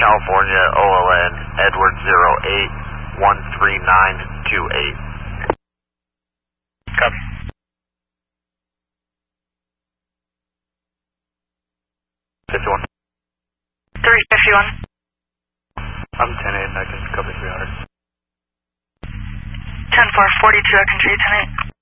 California, OLN, Edward 08-13928. Copy. 51. 351. I'm 10-8 and I can copy 300. 10-4, 42, I can see you 10-8.